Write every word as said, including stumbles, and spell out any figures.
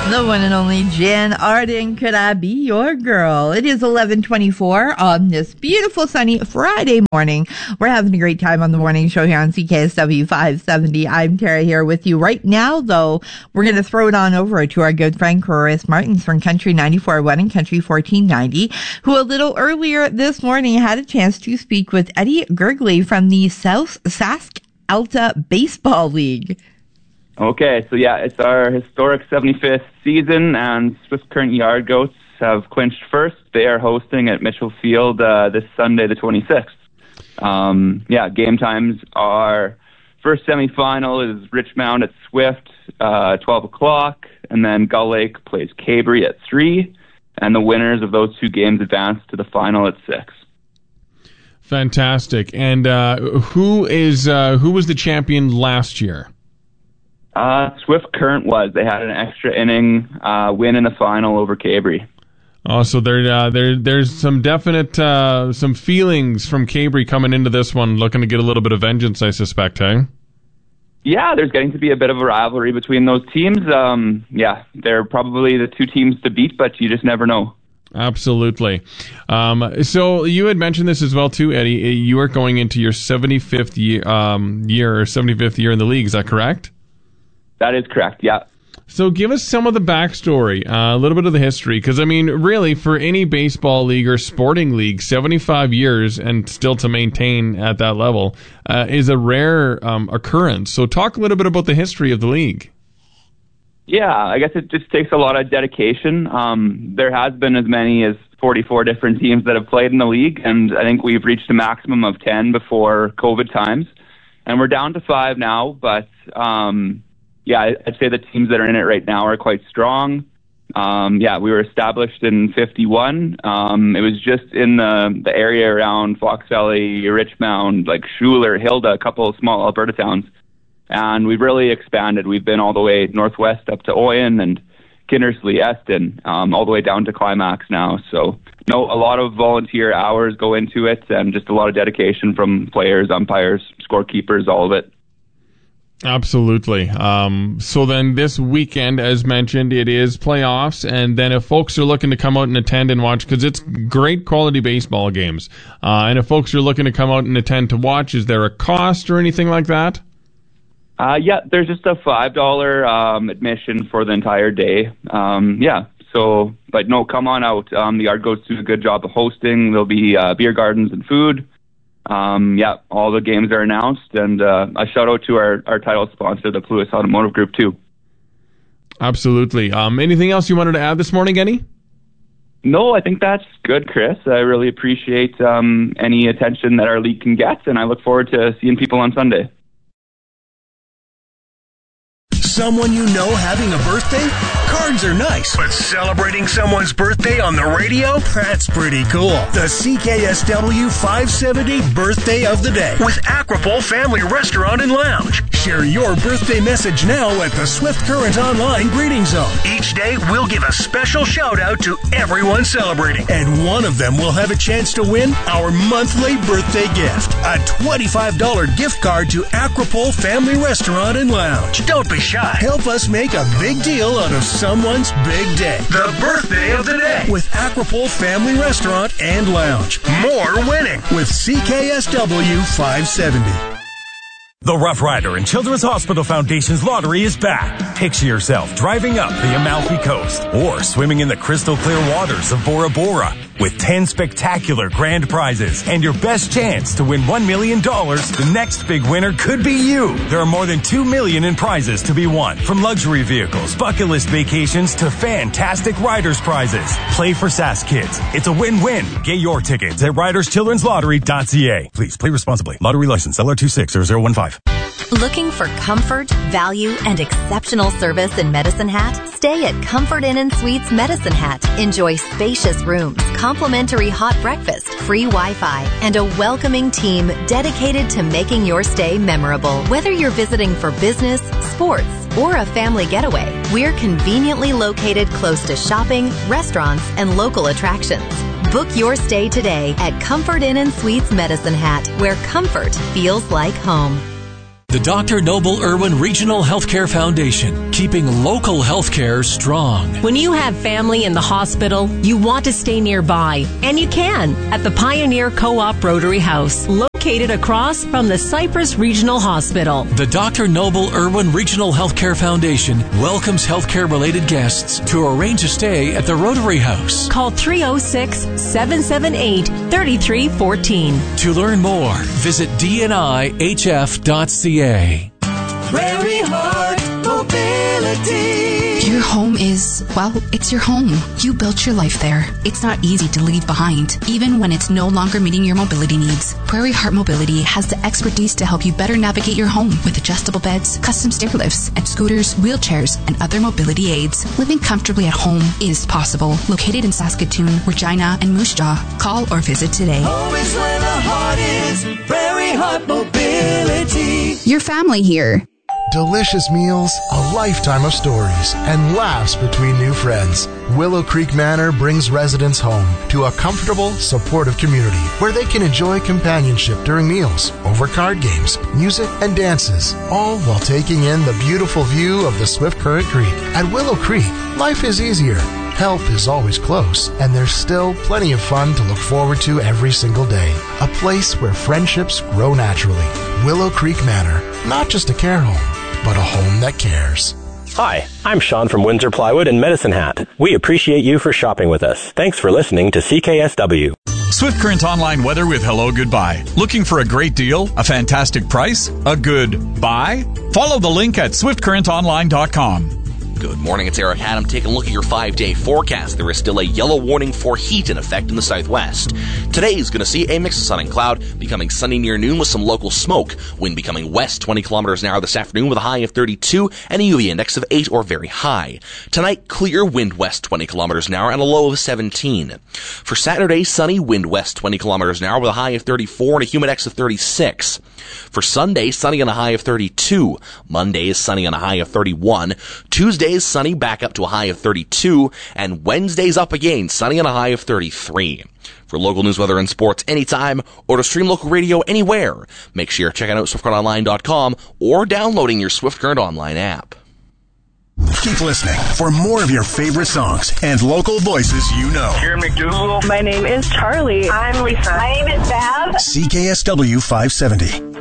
The one and only Jan Arden, Could I Be Your Girl? It is eleven twenty-four on this beautiful sunny Friday morning. We're having a great time on the morning show here on C K S W five seventy. I'm Tara here with you right now, though. We're going to throw it on over to our good friend Chris Martins from Country ninety-four point one and Country fourteen ninety, who a little earlier this morning had a chance to speak with Eddie Gergley from the South Sask Alta Baseball League. Okay, so yeah, it's our historic seventy-fifth season, and Swift Current Yard Goats have clinched first. They are hosting at Mitchell Field uh, this Sunday, the twenty-sixth. Um, yeah, game times are, first semifinal is Richmond at Swift, uh, twelve o'clock, and then Gull Lake plays Cabrey at three, and the winners of those two games advance to the final at six. Fantastic. And uh, who is uh, who was the champion last year? Uh, Swift Current was. They had an extra inning uh, win in the final over Cabrey. Oh, so there, uh, there, there's some definite, uh, some feelings from Cabrey coming into this one, looking to get a little bit of vengeance, I suspect, hey? Yeah, there's getting to be a bit of a rivalry between those teams. Um, yeah, they're probably the two teams to beat, but you just never know. Absolutely. Um, so you had mentioned this as well, too, Eddie. You are going into your seventy-fifth year, um, year or seventy-fifth year in the league. Is that correct? That is correct, yeah. So give us some of the backstory, uh, a little bit of the history, because, I mean, really, for any baseball league or sporting league, seventy-five years and still to maintain at that level uh, is a rare um, occurrence. So talk a little bit about the history of the league. Yeah, I guess it just takes a lot of dedication. Um, there has been as many as forty-four different teams that have played in the league, and I think we've reached a maximum of ten before COVID times. And we're down to five now, but... Um, Yeah, I'd say the teams that are in it right now are quite strong. Um, yeah, we were established in fifty-one. Um, it was just in the, the area around Fox Valley, Richmond, like Schuler, Hilda, a couple of small Alberta towns. And we've really expanded. We've been all the way northwest up to Oyen and Kindersley, Eston, um, all the way down to Climax now. So, you know, a lot of volunteer hours go into it and just a lot of dedication from players, umpires, scorekeepers, all of it. Absolutely. Um, so then this weekend, as mentioned, it is playoffs, and then if folks are looking to come out and attend and watch, because it's great quality baseball games, uh, and if folks are looking to come out and attend to watch, is there a cost or anything like that? Uh, yeah, there's just a five dollars um, admission for the entire day. Um, yeah, so, but no, come on out. Um, the Yard Goats do a good job of hosting. There'll be uh, beer gardens and food. Um, yeah, all the games are announced, and uh, a shout out to our, our title sponsor, the Pluis Automotive Group, too. Absolutely. Um, anything else you wanted to add this morning, Eddie? No, I think that's good, Chris. I really appreciate um, any attention that our league can get, and I look forward to seeing people on Sunday. Someone you know having a birthday? Cards are nice, but celebrating someone's birthday on the radio? That's pretty cool. The C K S W five seventy Birthday of the Day with Aquapole Family Restaurant and Lounge. Share your birthday message now at the Swift Current Online Greeting Zone. Each day, we'll give a special shout out to everyone celebrating, and one of them will have a chance to win our monthly birthday gift, a twenty-five dollars gift card to Aquapole Family Restaurant and Lounge. Don't be shy. Help us make a big deal out of someone's big day. The Birthday of the Day with Aquapole Family Restaurant and Lounge. More winning with C K S W five seventy. The Rough Rider and Children's Hospital Foundation's lottery is back. Picture yourself driving up the Amalfi Coast or swimming in the crystal clear waters of Bora Bora with ten spectacular grand prizes and your best chance to win one million dollars. The next big winner could be you. There are more than two million dollars in prizes to be won, from luxury vehicles, bucket list vacations to fantastic riders prizes. Play for Sask Kids. It's a win-win. Get your tickets at riders children's lottery dot c a. Please play responsibly. Lottery license L R two six zero zero one five. Looking for comfort, value, and exceptional service in Medicine Hat? Stay at Comfort Inn and Suites Medicine Hat. Enjoy spacious rooms, complimentary hot breakfast, free Wi-Fi, and a welcoming team dedicated to making your stay memorable. Whether you're visiting for business, sports, or a family getaway, we're conveniently located close to shopping, restaurants, and local attractions. Book your stay today at Comfort Inn and Suites Medicine Hat, where comfort feels like home. The Doctor Noble Irwin Regional Healthcare Foundation, keeping local healthcare strong. When you have family in the hospital, you want to stay nearby, and you can at the Pioneer Co-op Rotary House, located across from the Cypress Regional Hospital. The Doctor Noble Irwin Regional Healthcare Foundation welcomes healthcare-related guests to arrange a stay at the Rotary House. Call three oh six, seven seven eight, three three one four. To learn more, visit d n i h f dot c a. Prairie Heart Mobility. Your home is, well, it's your home. You built your life there. It's not easy to leave behind, even when it's no longer meeting your mobility needs. Prairie Heart Mobility has the expertise to help you better navigate your home with adjustable beds, custom stair lifts, and scooters, wheelchairs, and other mobility aids. Living comfortably at home is possible. Located in Saskatoon, Regina, and Moose Jaw. Call or visit today. Home is where the heart is. Prairie Heart Mobility. Your family here. Delicious meals, a lifetime of stories, and laughs between new friends. Willow Creek Manor brings residents home to a comfortable, supportive community where they can enjoy companionship during meals, over card games, music, and dances, all while taking in the beautiful view of the Swift Current Creek. At Willow Creek, life is easier. Help is always close, and there's still plenty of fun to look forward to every single day. A place where friendships grow naturally. Willow Creek Manor, not just a care home, but a home that cares. Hi, I'm Sean from Windsor Plywood in Medicine Hat. We appreciate you for shopping with us. Thanks for listening to C K S W. Swift Current Online weather with Hello Goodbye. Looking for a great deal, a fantastic price, a good buy? Follow the link at swift current online dot com. Good morning, it's Eric Adam taking a look at your five-day forecast. There is still a yellow warning for heat in effect in the southwest. Today is going to see a mix of sun and cloud, becoming sunny near noon with some local smoke. Wind becoming west twenty kilometers an hour this afternoon with a high of thirty-two and a U V index of eight or very high. Tonight, clear, wind west twenty kilometers an hour and a low of seventeen. For Saturday, sunny, wind west twenty kilometers an hour with a high of thirty-four and a humidex of thirty-six. For Sunday, sunny and a high of thirty-two. Monday is sunny and a high of thirty-one. Tuesday is sunny, back up to a high of thirty-two. And Wednesday's up again, sunny and a high of thirty-three. For local news, weather, and sports anytime, or to stream local radio anywhere, make sure you're checking out swift current online dot com or downloading your Swift Current Online app. Keep listening for more of your favorite songs and local voices you know. Here McDougal. My name is Charlie. I'm Lisa. My name is Bev. C K S W five seventy.